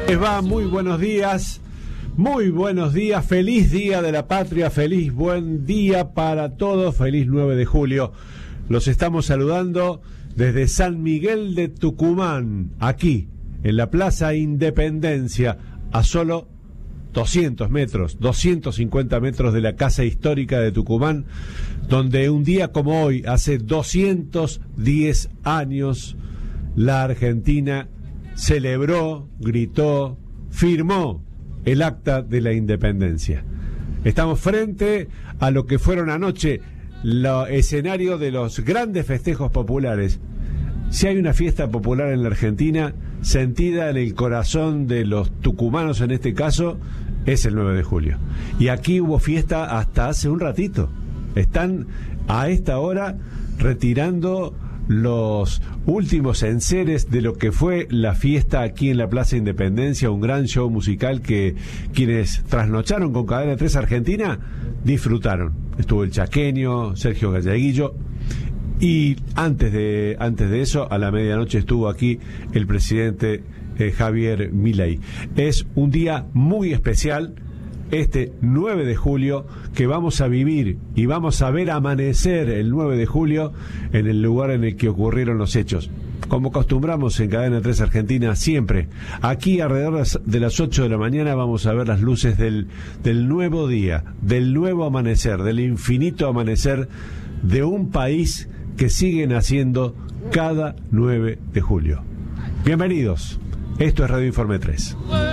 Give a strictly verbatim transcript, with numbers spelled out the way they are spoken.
Les va, muy buenos días, muy buenos días, feliz día de la patria, feliz buen día para todos, feliz nueve de julio. Los estamos saludando desde San Miguel de Tucumán, aquí, en la Plaza Independencia, a solo doscientos metros, doscientos cincuenta metros de la Casa Histórica de Tucumán, donde un día como hoy, hace doscientos diez años, la Argentina celebró, gritó, firmó el acta de la independencia. Estamos frente a lo que fueron anoche los escenarios de los grandes festejos populares. Si hay una fiesta popular en la Argentina, sentida en el corazón de los tucumanos en este caso, es el nueve de julio. Y aquí hubo fiesta hasta hace un ratito. Están a esta hora retirando los últimos enseres de lo que fue la fiesta aquí en la Plaza Independencia, un gran show musical que quienes trasnocharon con Cadena tres Argentina disfrutaron. Estuvo el Chaqueño, Sergio Galleguillo, y antes de antes de eso, a la medianoche estuvo aquí el presidente eh, Javier Milei. Es un día muy especial, este nueve de julio, que vamos a vivir y vamos a ver amanecer el nueve de julio en el lugar en el que ocurrieron los hechos. Como acostumbramos en Cadena tres Argentina siempre, aquí alrededor de las ocho de la mañana vamos a ver las luces del, del nuevo día, del nuevo amanecer, del infinito amanecer de un país que sigue naciendo cada nueve de julio. Bienvenidos, esto es Radio Informe tres.